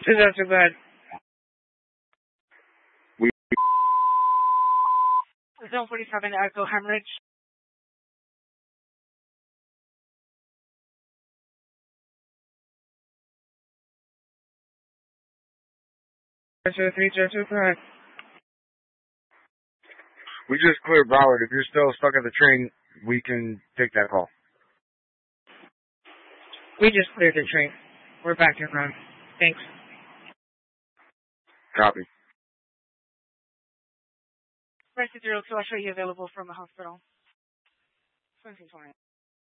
Is that too bad? Zone 47, Echo Hemorrhage. We just cleared Broward. If you're still stuck at the train, we can take that call. We just cleared the train. We're back in front. Thanks. Copy. Rest 02, I'll show you available from the hospital. 1720.